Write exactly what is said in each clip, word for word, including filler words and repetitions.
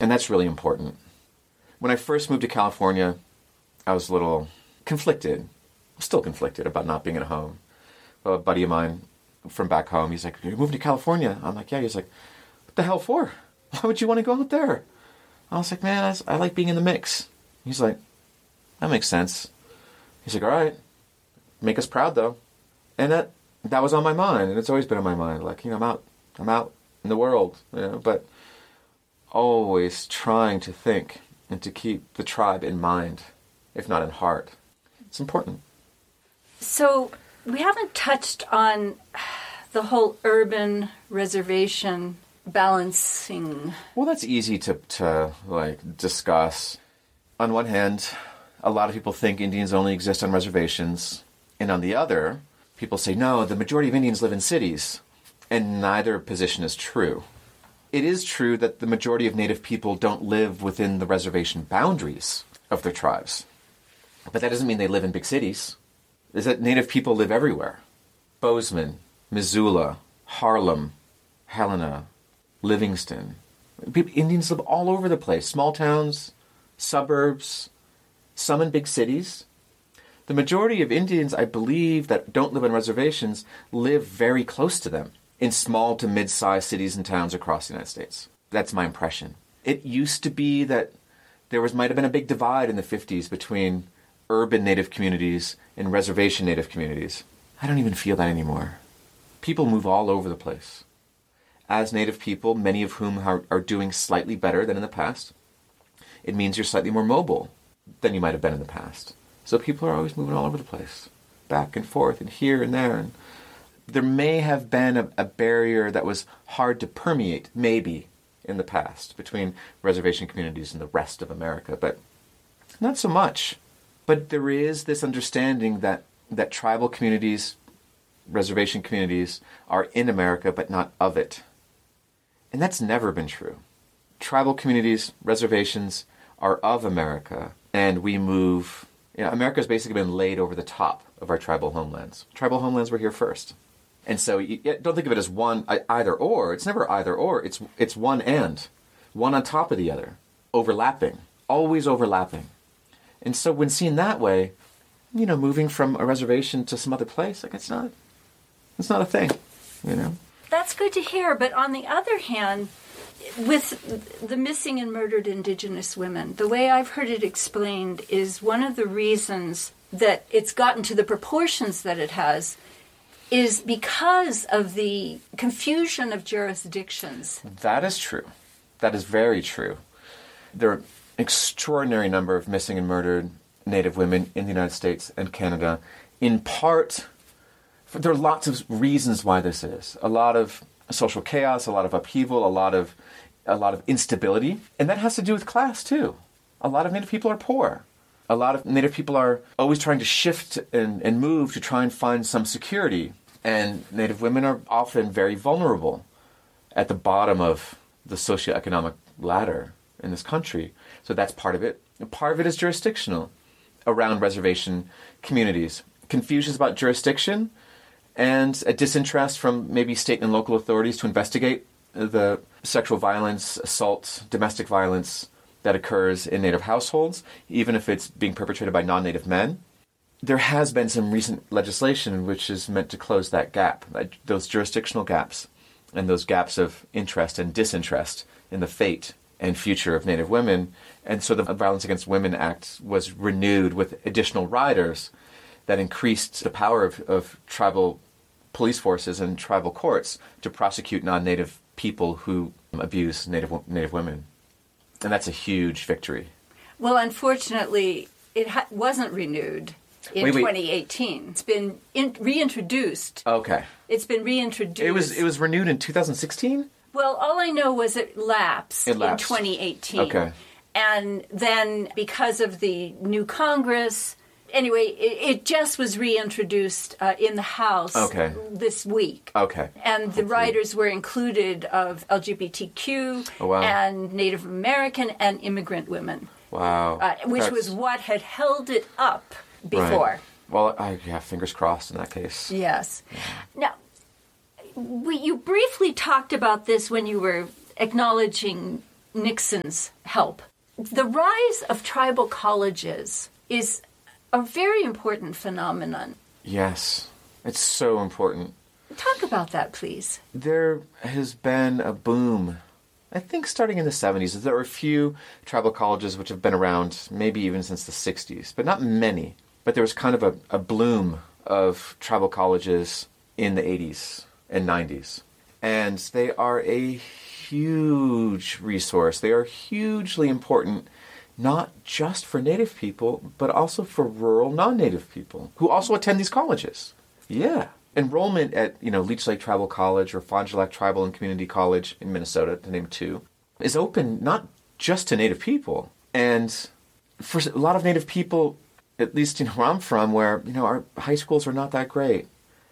And that's really important. When I first moved to California, I was a little conflicted. I'm still conflicted about not being at home. A buddy of mine from back home, he's like, "You're moving to California?" I'm like, "Yeah." He's like, "What the hell for? Why would you want to go out there?" I was like, "Man, I, I like being in the mix." He's like, "That makes sense." He's like, "All right, make us proud though." And that that was on my mind, and it's always been on my mind. Like, you know, I'm out, I'm out in the world, you know, but always trying to think and to keep the tribe in mind, if not in heart. It's important. So we haven't touched on the whole urban reservation balancing. Well, that's easy to, to like discuss. On one hand, a lot of people think Indians only exist on reservations, and on the other, people say, no, the majority of Indians live in cities, and neither position is true. It is true that the majority of Native people don't live within the reservation boundaries of their tribes, but that doesn't mean they live in big cities. Is that Native people live everywhere. Bozeman, Missoula, Harlem, Helena, Livingston. Indians live all over the place. Small towns, suburbs, some in big cities. The majority of Indians, I believe, that don't live on reservations live very close to them in small to mid-sized cities and towns across the United States. That's my impression. It used to be that there was might have been a big divide in the fifties between urban Native communities and reservation Native communities. I don't even feel that anymore. People move all over the place. As Native people, many of whom are, are doing slightly better than in the past, it means you're slightly more mobile than you might have been in the past. So people are always moving all over the place, back and forth and here and there. And there may have been a, a barrier that was hard to permeate, maybe, in the past between reservation communities and the rest of America, but not so much. But there is this understanding that, that tribal communities, reservation communities, are in America but not of it. And that's never been true. Tribal communities, reservations, are of America, and we move... You know, America's basically been laid over the top of our tribal homelands. Tribal homelands were here first. And so you, don't think of it as one, either or. It's never either or. It's it's one and. One on top of the other. Overlapping. Always overlapping. And so when seen that way, you know, moving from a reservation to some other place, like it's not, it's not a thing, you know. That's good to hear. But on the other hand, with the missing and murdered Indigenous women, the way I've heard it explained is one of the reasons that it's gotten to the proportions that it has is because of the confusion of jurisdictions. That is true. That is very true. There are an extraordinary number of missing and murdered Native women in the United States and Canada. In part, there are lots of reasons why this is. A lot of social chaos, a lot of upheaval, a lot of a lot of instability, and that has to do with class too. A lot of Native people are poor. A lot of Native people are always trying to shift and, and move to try and find some security, and Native women are often very vulnerable at the bottom of the socioeconomic ladder in this country. So that's part of it. And part of it is jurisdictional around reservation communities. Confusions about jurisdiction and a disinterest from maybe state and local authorities to investigate the sexual violence, assault, domestic violence that occurs in Native households, even if it's being perpetrated by non-Native men. There has been some recent legislation which is meant to close that gap, those jurisdictional gaps, and those gaps of interest and disinterest in the fate and future of Native women. And so the Violence Against Women Act was renewed with additional riders that increased the power of, of tribal police forces and tribal courts to prosecute non-Native people who abuse Native Native women. And that's a huge victory. Well, unfortunately, it ha- wasn't renewed in wait, wait. twenty eighteen. It's been in- reintroduced. Okay. It's been reintroduced. It was it was renewed in two thousand sixteen? Well, all I know was it lapsed, it lapsed. in twenty eighteen. Okay. And then because of the new Congress... Anyway, it, it just was reintroduced uh, in the House okay. this week. Okay. And Hopefully. the riders were included of L G B T Q oh, wow. and Native American and immigrant women. Wow. Uh, which That's... was what had held it up before. Right. Well, I yeah, fingers crossed in that case. Yes. Yeah. Now, we, you briefly talked about this when you were acknowledging Nixon's help. The rise of tribal colleges is a very important phenomenon. Yes, it's so important. Talk about that, please. There has been a boom, I think starting in the seventies. There are a few tribal colleges which have been around maybe even since the sixties, but not many. But there was kind of a, a bloom of tribal colleges in the eighties and nineties. And they are a huge resource. They are hugely important, not just for Native people, but also for rural non-Native people who also attend these colleges. Yeah. Enrollment at, you know, Leech Lake Tribal College or Fond du Lac Tribal and Community College in Minnesota, to name two, is open not just to Native people. And for a lot of Native people, at least, you know, where I'm from, where, you know, our high schools are not that great.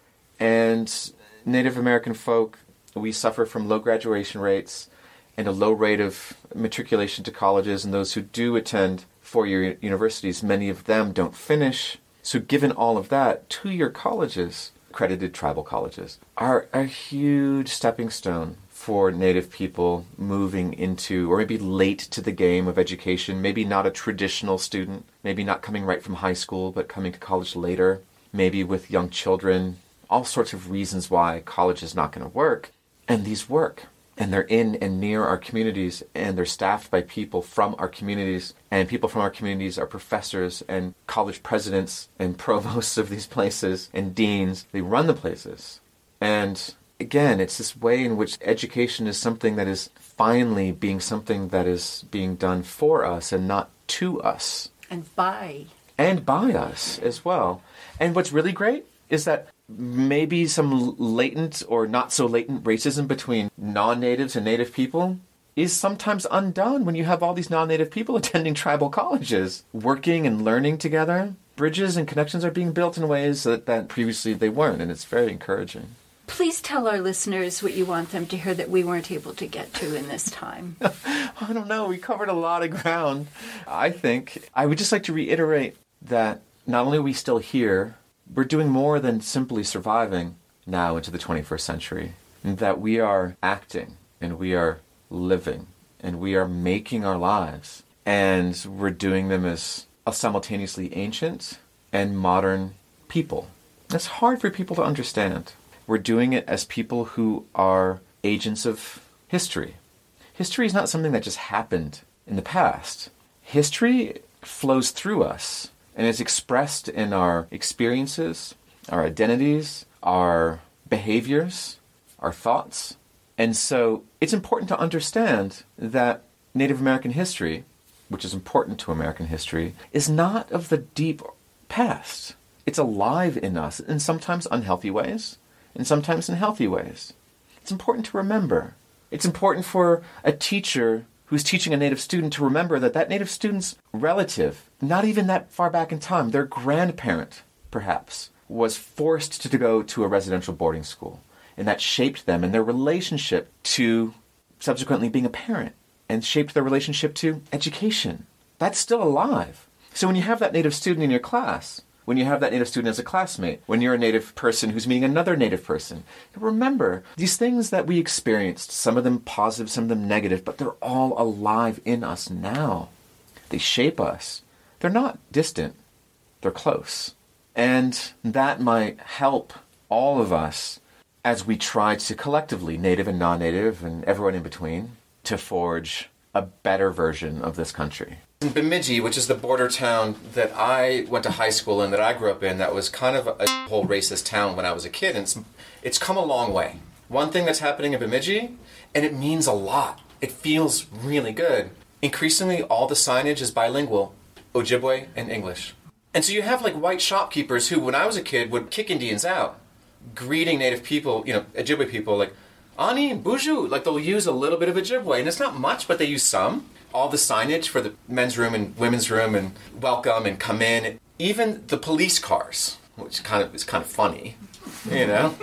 And Native American folk, we suffer from low graduation rates and a low rate of matriculation to colleges. And those who do attend four-year universities, many of them don't finish. So given all of that, two-year colleges, accredited tribal colleges, are a huge stepping stone for Native people moving into, or maybe late to the game of education, maybe not a traditional student, maybe not coming right from high school, but coming to college later, maybe with young children, all sorts of reasons why college is not going to work. And these work. And they're in and near our communities, and they're staffed by people from our communities, and people from our communities are professors and college presidents and provosts of these places and deans. They run the places. And again, it's this way in which education is something that is finally being something that is being done for us and not to us. And by. And by us as well. And what's really great is that maybe some latent or not so latent racism between non-natives and native people is sometimes undone when you have all these non-native people attending tribal colleges, working and learning together. Bridges and connections are being built in ways that, that previously they weren't, and it's very encouraging. Please tell our listeners what you want them to hear that we weren't able to get to in this time. I don't know. We covered a lot of ground. I think I would just like to reiterate that not only are we still here, we're doing more than simply surviving now into the twenty-first century. And that we are acting, and we are living, and we are making our lives. And we're doing them as a simultaneously ancient and modern people. That's hard for people to understand. We're doing it as people who are agents of history. History is not something that just happened in the past. History flows through us. And it's expressed in our experiences, our identities, our behaviors, our thoughts. And so it's important to understand that Native American history, which is important to American history, is not of the deep past. It's alive in us in sometimes unhealthy ways, and sometimes in healthy ways. It's important to remember. It's important for a teacher who's teaching a Native student to remember that that Native student's relative, not even that far back in time, their grandparent, perhaps, was forced to go to a residential boarding school. And that shaped them and their relationship to subsequently being a parent, and shaped their relationship to education. That's still alive. So when you have that Native student in your class, when you have that Native student as a classmate, when you're a Native person who's meeting another Native person, remember these things that we experienced, some of them positive, some of them negative, but they're all alive in us now. They shape us. They're not distant. They're close. And that might help all of us as we try to collectively, Native and non-Native and everyone in between, to forge a better version of this country. In Bemidji, which is the border town that I went to high school in, that I grew up in, that was kind of a whole racist town when I was a kid, and it's, it's come a long way. One thing that's happening in Bemidji, and it means a lot. It feels really good. Increasingly, all the signage is bilingual, Ojibwe and English. And so you have like white shopkeepers who, when I was a kid, would kick Indians out, greeting Native people, you know, Ojibwe people, like, Ani, Buju, like they'll use a little bit of Ojibwe, and it's not much, but they use some. All the signage for the men's room and women's room and welcome and come in, even the police cars, which kind of is kind of funny, you know,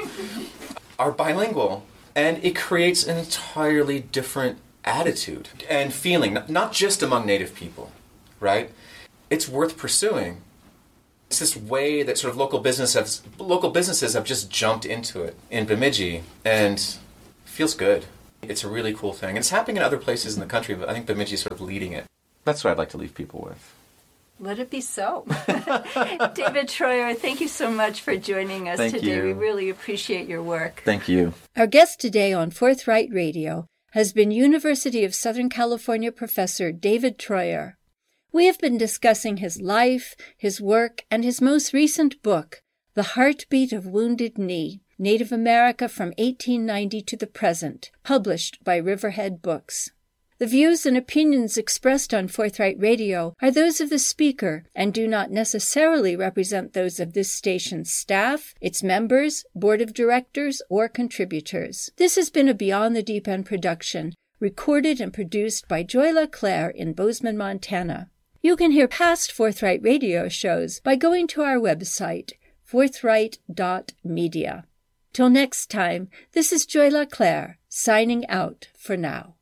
are bilingual. And it creates an entirely different attitude and feeling, not just among Native people, right? It's worth pursuing. It's this way that sort of local business has, local businesses have just jumped into it in Bemidji, and it feels good. It's a really cool thing. And it's happening in other places in the country, but I think Bemidji is sort of leading it. That's what I'd like to leave people with. Let it be so. David Treuer, thank you so much for joining us Thank today. you. We really appreciate your work. Thank you. Our guest today on Forthright Radio has been University of Southern California professor David Treuer. We have been discussing his life, his work, and his most recent book, The Heartbeat of Wounded Knee, Native America from eighteen ninety to the Present, published by Riverhead Books. The views and opinions expressed on Forthright Radio are those of the speaker and do not necessarily represent those of this station's staff, its members, board of directors, or contributors. This has been a Beyond the Deep End production, recorded and produced by Joy LeClaire in Bozeman, Montana. You can hear past Forthright Radio shows by going to our website, forthright dot media. Till next time, this is Joy LeClaire, signing out for now.